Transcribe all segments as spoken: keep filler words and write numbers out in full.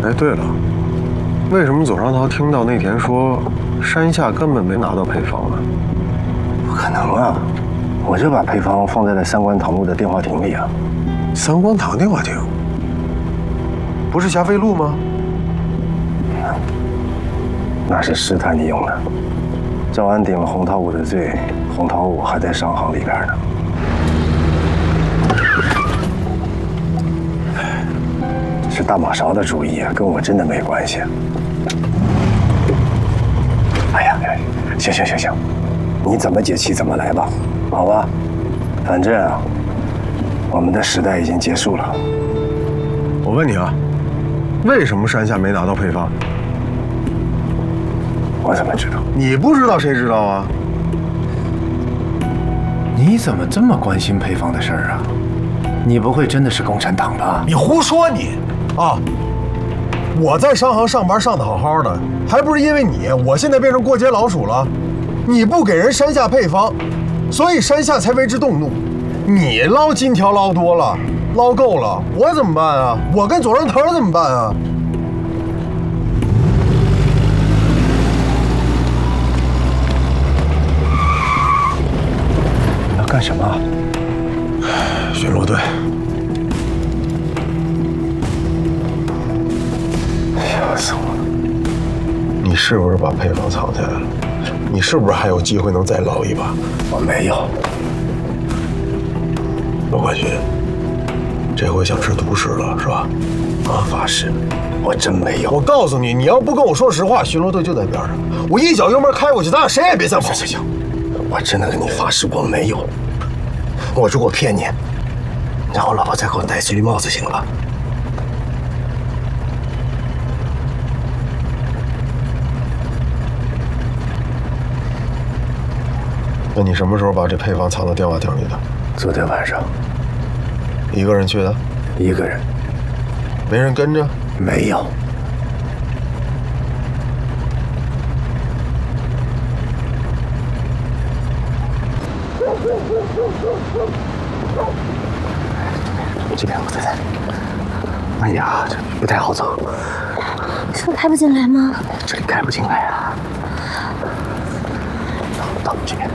哎，对了，为什么左上涛听到内田说山下根本没拿到配方啊？ 不可能啊！我就把配方放在了三官堂木的电话亭里啊。 三官堂电话亭？不是霞飞路吗？ 那是试探你用的。赵安顶了洪涛武的罪，洪涛武还在商行里边呢。是大马勺的主意啊，跟我真的没关系。哎呀，行行行行，你怎么解气怎么来吧，好吧？反正啊，我们的时代已经结束了。 我问你啊，为什么山下没拿到配方？ 我怎么知道？ 你不知道谁知道啊？ 你怎么这么关心配方的事儿啊？你不会真的是共产党吧？ 你胡说你！啊！我在商行上班上的好好的，还不是因为你，我现在变成过街老鼠了。你不给人山下配方，所以山下才为之动怒。你捞金条捞多了，捞够了，我怎么办啊？我跟左上头怎么办啊？ 你要干什么？ 巡逻队。 笑死我了！ 你是不是把配方藏起来了？你是不是还有机会能再捞一把？ 我没有。 罗冠勋，这回想吃独食了是吧？啊， 发誓，我真没有。 我告诉你，你要不跟我说实话，巡逻队就在边上，我一脚油门开过去，咱俩谁也别想跑。 行行行，我真的跟你发誓，我没有。我如果骗你，让我老婆再给我戴绿帽子行了。 那你什么时候把这配方藏到电话亭里的？ 昨天晚上。 一个人去的？ 一个人。 没人跟着？ 没有。这边我太太。哎呀，这不太好走。 车开不进来吗？ 这里开不进来啊。到到这边。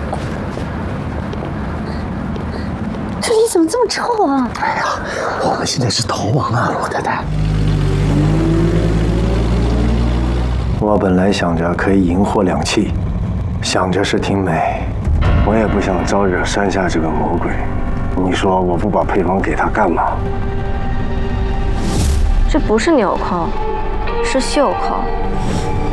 这里怎么这么臭啊？ 哎呀，我们现在是逃亡啊，罗太太。我本来想着可以赢货两讫，想着是挺美，我也不想招惹山下这个魔鬼。你说我不把配方给他干嘛？ 这不是纽扣，是袖扣。